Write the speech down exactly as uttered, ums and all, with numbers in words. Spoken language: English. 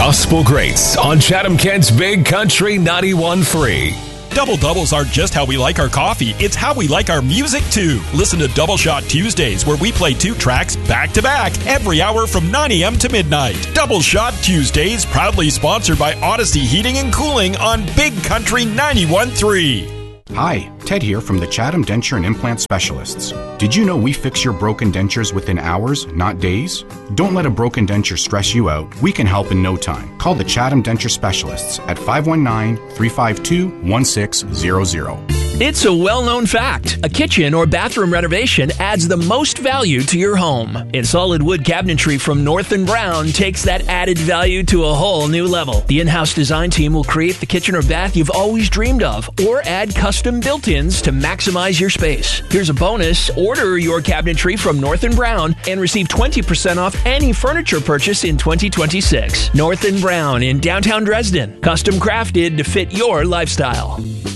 Gospel Greats on Chatham-Kent's Big Country ninety-one point three. Double Doubles aren't just how we like our coffee, it's how we like our music too. Listen to Double Shot Tuesdays, where we play two tracks back to back every hour from nine a.m. to midnight. Double Shot Tuesdays, proudly sponsored by Odyssey Heating and Cooling on Big Country ninety-one point three. Hi, Ted here from the Chatham Denture and Implant Specialists. Did you know we fix your broken dentures within hours, not days? Don't let a broken denture stress you out. We can help in no time. Call the Chatham Denture Specialists at five one nine, three five two, one six zero zero. It's a well-known fact. A kitchen or bathroom renovation adds the most value to your home. And solid wood cabinetry from North and Brown takes that added value to a whole new level. The in-house design team will create the kitchen or bath you've always dreamed of, or add custom built-ins to maximize your space. Here's a bonus. Order your cabinetry from North and Brown and receive twenty percent off any furniture purchase in twenty twenty-six. North and Brown in downtown Dresden. Custom crafted to fit your lifestyle.